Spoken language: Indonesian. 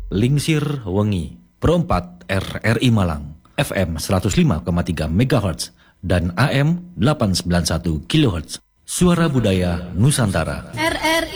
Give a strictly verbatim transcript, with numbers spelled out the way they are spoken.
Lingsir Wengi, Perempat R R I Malang, F M seratus lima koma tiga megahertz dan A M delapan ratus sembilan puluh satu kilohertz. Suara Budaya Nusantara. R R I